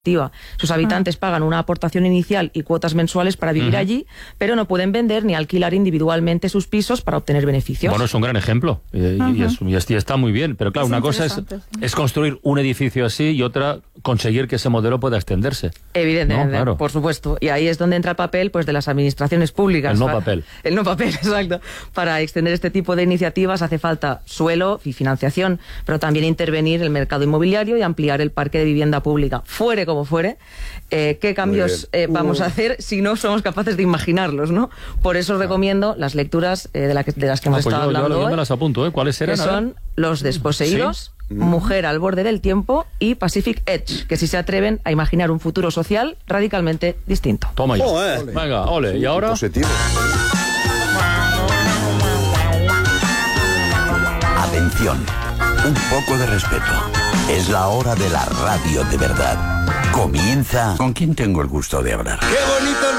Sus habitantes pagan una aportación inicial y cuotas mensuales para vivir allí, pero no pueden vender ni alquilar individualmente sus pisos para obtener beneficios. Bueno, es un gran ejemplo y está muy bien, pero claro, una cosa es construir un edificio así y otra conseguir que ese modelo pueda extenderse. Evidentemente, ¿no? Claro. Por supuesto. Y ahí es donde entra el papel pues de las administraciones públicas. El no papel. El no papel, exacto. Para extender este tipo de iniciativas hace falta suelo y financiación, pero también intervenir en el mercado inmobiliario y ampliar el parque de vivienda pública. Fuere como fuere, ¿qué cambios vamos a hacer si no somos capaces de imaginarlos, ¿no? Por eso os recomiendo las lecturas de las que hemos estado hablando yo hoy. me las apunto, ¿Cuáles serán? Que son Los desposeídos, ¿sí? Mujer al borde del tiempo y Pacific Edge, que si se atreven a imaginar un futuro social radicalmente distinto. Toma ya. Venga, ole. ¿Y ahora? Positivo. Atención, un poco de respeto. Es la hora de la radio de verdad. Comienza. ¿Con quién tengo el gusto de hablar? ¡Qué bonito!